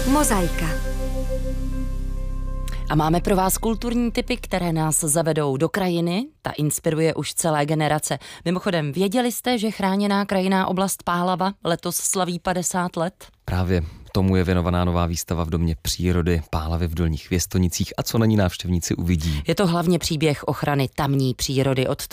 Mozaika. A máme pro vás kulturní tipy, které nás zavedou do krajiny. Ta inspiruje už celé generace. Mimochodem, věděli jste, že chráněná krajinná oblast Pálava letos slaví 50 let? Právě tomu je věnovaná nová výstava v Domě přírody Pálavy v Dolních Věstonicích a co na ní návštěvníci uvidí. Je to hlavně příběh ochrany tamní přírody od